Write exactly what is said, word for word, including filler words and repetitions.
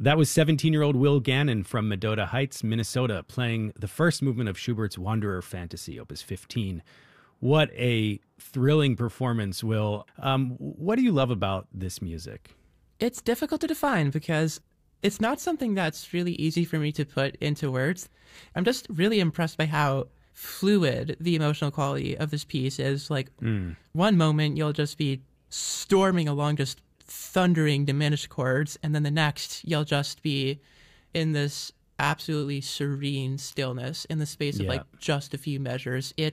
That was seventeen-year-old Will Gannon from Mendota Heights, Minnesota, playing the first movement of Schubert's Wanderer Fantasy, Opus fifteen. What a thrilling performance, Will. Um, what do you love about this music? It's difficult to define because it's not something that's really easy for me to put into words. I'm just really impressed by how fluid the emotional quality of this piece is. Like, mm. one moment you'll just be storming along just thundering diminished chords, and then the next you'll just be in this absolutely serene stillness in the space of yeah. like just a few measures. It